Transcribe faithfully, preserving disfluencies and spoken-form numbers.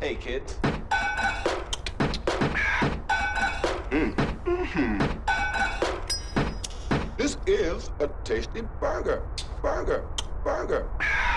Hey, kids. Mm. Mm-hmm. This is a tasty burger. Burger. Burger.